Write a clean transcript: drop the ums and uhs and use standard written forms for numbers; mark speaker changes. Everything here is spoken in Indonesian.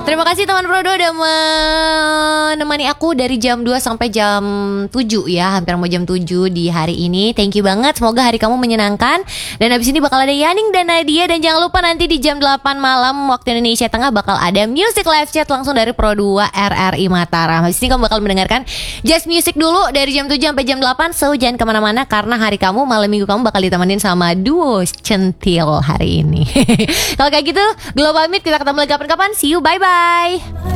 Speaker 1: Terima kasih teman Prodo udah menemani aku dari jam 2 sampai jam 7 ya. Hampir mau jam 7 di hari ini. Thank you banget, semoga hari kamu menyenangkan. Dan habis ini bakal ada Yaning dan Nadia. Dan jangan lupa nanti di jam 8 malam waktu Indonesia Tengah bakal ada Music Live Chat langsung dari Pro 2 RRI Mataram. Habis ini kamu bakal mendengarkan Jazz Music dulu dari jam 7 sampai jam 8. So jangan kemana-mana karena hari kamu, malam minggu kamu bakal ditemenin sama duo centil hari ini. Kalau kayak gitu, Glo pamit, kita ketemu lagi kapan-kapan. See you, bye-bye.